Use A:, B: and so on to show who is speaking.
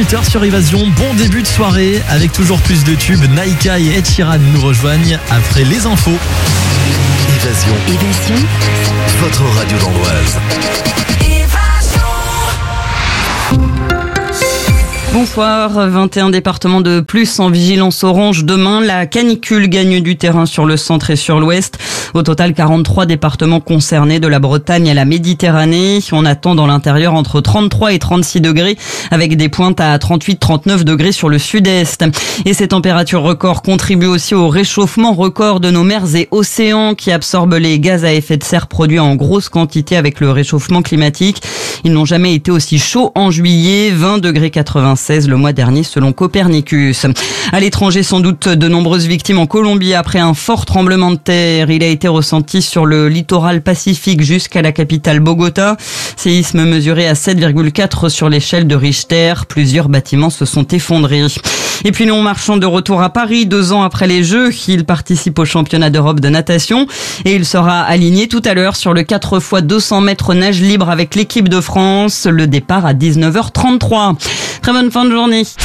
A: 18h sur Évasion. Bon début de soirée avec toujours plus de tubes. Naïka et Ed Sheeran nous rejoignent après les infos.
B: Évasion, votre radio d'Amboise.
C: Bonsoir, 21 départements de plus en vigilance orange demain. La canicule gagne du terrain sur le centre et sur l'ouest. Au total, 43 départements concernés de la Bretagne à la Méditerranée. On attend dans l'intérieur entre 33 et 36 degrés avec des pointes à 38-39 degrés sur le sud-est. Et ces températures records contribuent aussi au réchauffement record de nos mers et océans qui absorbent les gaz à effet de serre produits en grosse quantité avec le réchauffement climatique. Ils n'ont jamais été aussi chauds en juillet, 20 degrés 96 le mois dernier selon Copernicus. À l'étranger, sans doute de nombreuses victimes en Colombie après un fort tremblement de terre. Il a été ressenti sur le littoral pacifique jusqu'à la capitale Bogota. Séisme mesuré à 7,4 sur l'échelle de Richter. Plusieurs bâtiments se sont effondrés. Et puis Léon Marchand de retour à Paris 2 ans après les Jeux. Il participe au championnat d'Europe de natation et il sera aligné tout à l'heure sur le 4x200 mètres nage libre avec l'équipe de France. Le départ à 19h33. Très bonne fin de journée.